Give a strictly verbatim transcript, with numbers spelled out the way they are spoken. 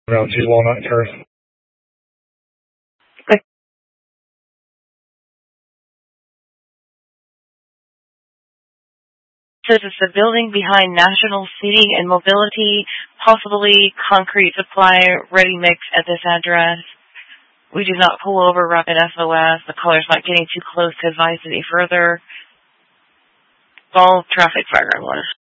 Around two Walnut Terrace. This is the building behind National Seating and Mobility, possibly concrete supply, ready mix at this address. We do not pull over rapid S O S. The caller's not getting too close to advise any further. All traffic fire alarms.